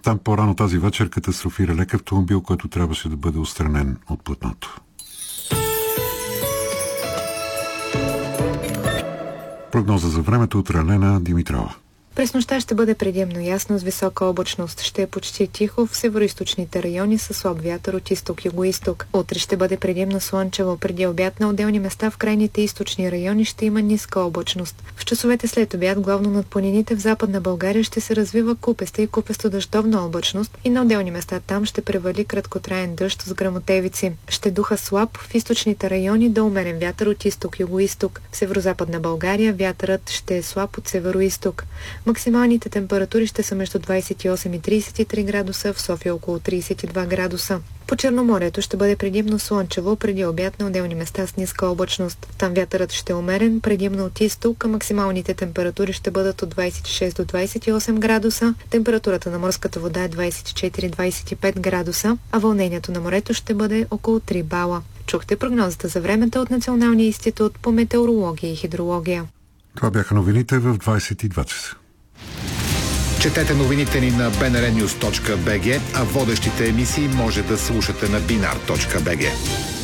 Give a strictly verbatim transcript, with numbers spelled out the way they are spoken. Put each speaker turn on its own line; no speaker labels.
Там по-рано тази вечер катастрофира лек автомобил, който трябваше да бъде отстранен от платното. Прогноза за времето от Ралена Димитрова.
През нощта ще бъде предимно ясно с висока облачност. Ще е почти тихо в североизточните райони със слаб вятър от изток-югоизток. Утре ще бъде предимно слънчево. Преди обяд на отделни места в крайните източни райони ще има ниска облачност. В часовете след обяд, главно над планините в Западна България, ще се развива купеста и купесто-дъждовна облачност и на отделни места там ще превали краткотраен дъжд с гръмотевици. Ще духа слаб в източните райони до умерен вятър от изток-югоизток. В северозападна България вятърът ще е слаб от североизток. Максималните температури ще са между двадесет и осем и тридесет и три градуса, в София около тридесет и два градуса. По Черноморието ще бъде предимно слънчево, преди обяд на отделни места с ниска облачност. Там вятърът ще е умерен, предимно от изток, а максималните температури ще бъдат от двадесет и шест до двадесет и осем градуса. Температурата на морската вода е двадесет и четири до двадесет и пет градуса, а вълнението на морето ще бъде около три бала. Чухте прогнозата за времето от Националния институт по метеорология и хидрология.
Това бяха новините в двадесет и два часа.
Четете новините ни на би ен ар нюз точка би джи, а водещите емисии може да слушате на бинар точка би джи.